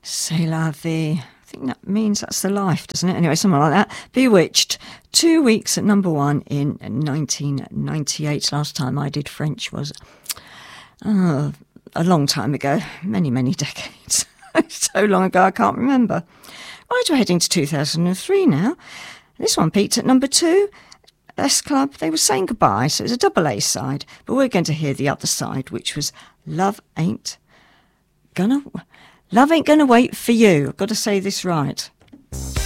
C'est la vie. I think that means that's the life, doesn't it? Anyway, something like that. Bewitched. 2 weeks at number one in 1998. Last time I did French was a long time ago. Many, many decades. So long ago I can't remember. Right, we're heading to 2003 now. This one peaked at number 2. S Club, they were saying goodbye, so it was a double A side. But we're going to hear the other side, which was Love Ain't Gonna Wait for You. I've got to say this right.